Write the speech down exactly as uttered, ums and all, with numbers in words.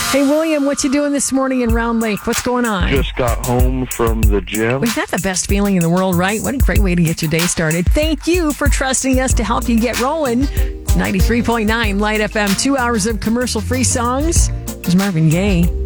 Hey, William, what you doing this morning in Round Lake? What's going on? Just got home from the gym. Is that the best feeling in the world, right? What a great way to get your day started. Thank you for trusting us to help you get rolling. ninety-three point nine Light F M, two hours of commercial-free songs. There's Marvin Gaye.